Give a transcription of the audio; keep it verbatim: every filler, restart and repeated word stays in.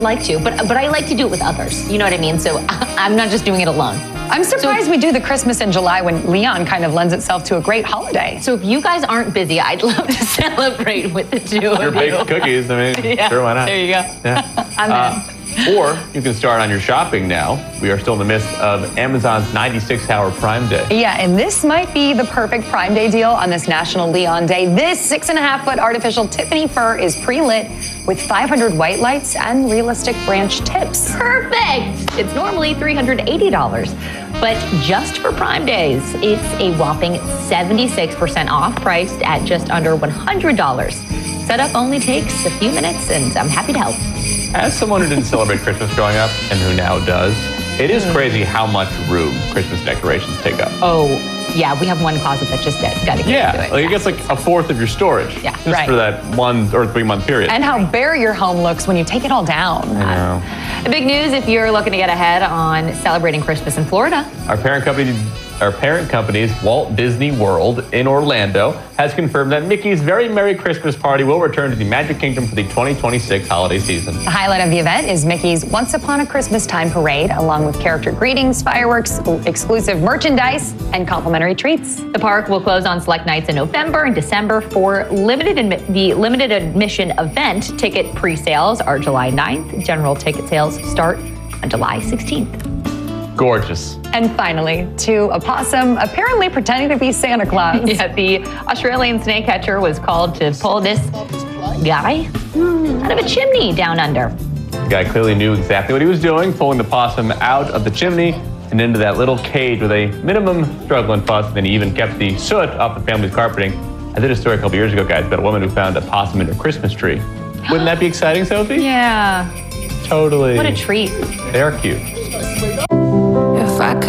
like to, but but I like to do it with others. You know what I mean? So I'm not just doing it alone. I'm surprised so, we do the Christmas in July when Leon kind of lends itself to a great holiday. So if you guys aren't busy, I'd love to celebrate with the two of you. You're baked cookies. I mean, yeah, sure, why not? There you go. Yeah. I'm uh, Or you can start on your shopping now. We are still in the midst of Amazon's ninety-six hour Prime Day. Yeah, and this might be the perfect Prime Day deal on this National Leon Day. This six and a half foot artificial Tiffany fur is pre-lit with five hundred white lights and realistic branch tips. Perfect! It's normally three hundred eighty dollars, but just for Prime Days, it's a whopping seventy-six percent off, priced at just under one hundred dollars. Setup only takes a few minutes, and I'm happy to help. As someone who didn't celebrate Christmas growing up and who now does, it is crazy how much room Christmas decorations take up. Oh, yeah, we have one closet that's just dead. Gotta get yeah, into it. like yeah. it gets like a fourth of your storage. Yeah, just right. for that one or three month period. And how bare your home looks when you take it all down. I know. The big news if you're looking to get ahead on celebrating Christmas in Florida. Our parent company, our parent company's Walt Disney World in Orlando has confirmed that Mickey's Very Merry Christmas Party will return to the Magic Kingdom for the twenty twenty-six holiday season. The highlight of the event is Mickey's Once Upon a Christmas Time parade, along with character greetings, fireworks, exclusive merchandise, and complimentary treats. The park will close on select nights in November and December for limited admi- the limited admission event. Ticket pre-sales are July ninth. General ticket sales start on July sixteenth. Gorgeous. And finally, to a possum apparently pretending to be Santa Claus. Yeah, the Australian snake catcher was called to pull this guy out of a chimney down under. The guy clearly knew exactly what he was doing, pulling the possum out of the chimney and into that little cage with a minimum struggle and fuss. And then he even kept the soot off the family's carpeting. I did a story a couple years ago, guys, about a woman who found a possum in her Christmas tree. Wouldn't that be exciting, Sophie? Yeah. Totally. What a treat. They are cute.